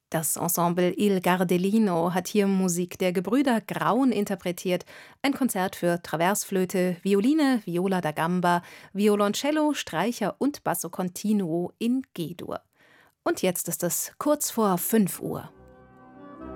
Das Ensemble Il Gardelino hat hier Musik der Gebrüder Graun interpretiert, ein Konzert für Traversflöte, Violine, Viola da Gamba, Violoncello, Streicher und Basso Continuo in G-Dur. Und jetzt ist es kurz vor 5 Uhr.